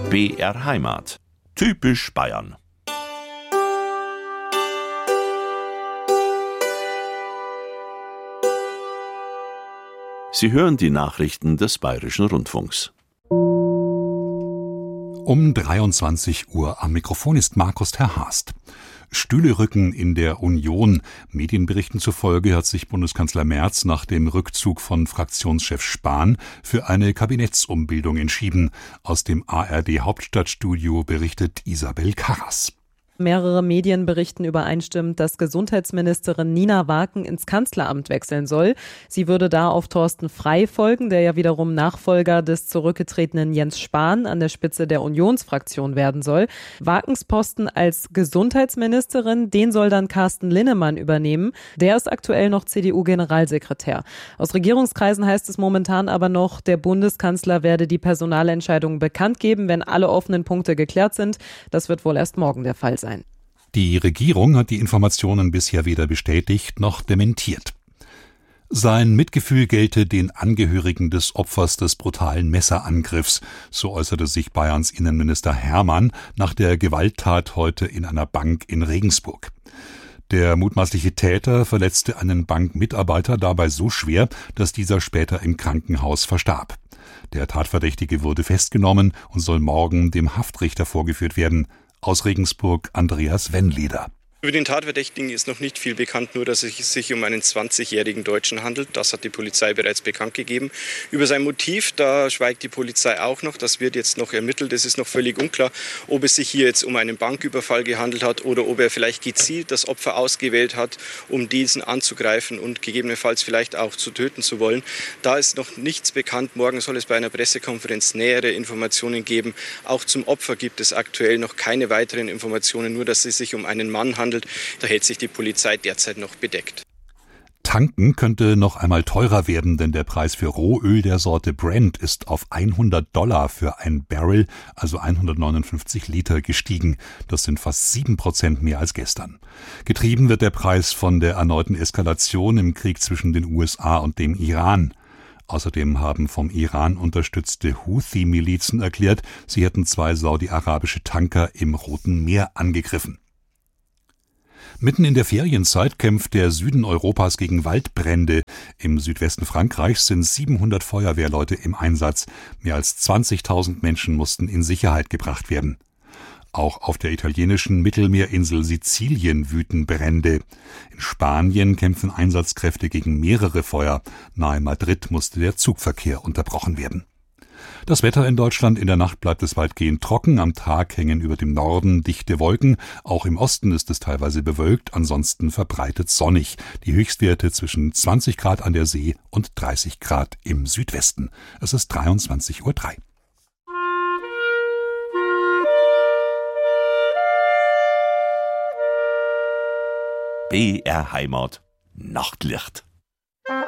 BR Heimat. Typisch Bayern. Sie hören die Nachrichten des Bayerischen Rundfunks. Um 23 Uhr am Mikrofon ist Markus Terhast. Stühle rücken in der Union. Medienberichten zufolge hat sich Bundeskanzler Merz nach dem Rückzug von Fraktionschef Spahn für eine Kabinettsumbildung entschieden. Aus dem ARD-Hauptstadtstudio berichtet Isabel Karras. Mehrere Medien berichten übereinstimmend, dass Gesundheitsministerin Nina Waken ins Kanzleramt wechseln soll. Sie würde da auf Thorsten Frey folgen, der ja wiederum Nachfolger des zurückgetretenen Jens Spahn an der Spitze der Unionsfraktion werden soll. Wakens Posten als Gesundheitsministerin, den soll dann Carsten Linnemann übernehmen. Der ist aktuell noch CDU-Generalsekretär. Aus Regierungskreisen heißt es momentan aber noch, der Bundeskanzler werde die Personalentscheidungen bekannt geben, wenn alle offenen Punkte geklärt sind. Das wird wohl erst morgen der Fall sein. Die Regierung hat die Informationen bisher weder bestätigt noch dementiert. Sein Mitgefühl gelte den Angehörigen des Opfers des brutalen Messerangriffs, so äußerte sich Bayerns Innenminister Hermann nach der Gewalttat heute in einer Bank in Regensburg. Der mutmaßliche Täter verletzte einen Bankmitarbeiter dabei so schwer, dass dieser später im Krankenhaus verstarb. Der Tatverdächtige wurde festgenommen und soll morgen dem Haftrichter vorgeführt werden. Aus Regensburg Andreas Wennleder. Über den Tatverdächtigen ist noch nicht viel bekannt, nur dass es sich um einen 20-jährigen Deutschen handelt. Das hat die Polizei bereits bekannt gegeben. Über sein Motiv, da schweigt die Polizei auch noch. Das wird jetzt noch ermittelt. Es ist noch völlig unklar, ob es sich hier jetzt um einen Banküberfall gehandelt hat oder ob er vielleicht gezielt das Opfer ausgewählt hat, um diesen anzugreifen und gegebenenfalls vielleicht auch zu töten zu wollen. Da ist noch nichts bekannt. Morgen soll es bei einer Pressekonferenz nähere Informationen geben. Auch zum Opfer gibt es aktuell noch keine weiteren Informationen, nur dass es sich um einen Mann handelt. Da hält sich die Polizei derzeit noch bedeckt. Tanken könnte noch einmal teurer werden, denn der Preis für Rohöl der Sorte Brent ist auf $100 für ein Barrel, also 159 Liter, gestiegen. Das sind fast 7% mehr als gestern. Getrieben wird der Preis von der erneuten Eskalation im Krieg zwischen den USA und dem Iran. Außerdem haben vom Iran unterstützte Houthi-Milizen erklärt, sie hätten 2 saudi-arabische Tanker im Roten Meer angegriffen. Mitten in der Ferienzeit kämpft der Süden Europas gegen Waldbrände. Im Südwesten Frankreichs sind 700 Feuerwehrleute im Einsatz. Mehr als 20.000 Menschen mussten in Sicherheit gebracht werden. Auch auf der italienischen Mittelmeerinsel Sizilien wüten Brände. In Spanien kämpfen Einsatzkräfte gegen mehrere Feuer. Nahe Madrid musste der Zugverkehr unterbrochen werden. Das Wetter in Deutschland: in der Nacht bleibt es weitgehend trocken, am Tag hängen über dem Norden dichte Wolken, auch im Osten ist es teilweise bewölkt, ansonsten verbreitet sonnig. Die Höchstwerte zwischen 20 Grad an der See und 30 Grad im Südwesten. Es ist 23:03 Uhr. BR Heimat. Nachtlicht.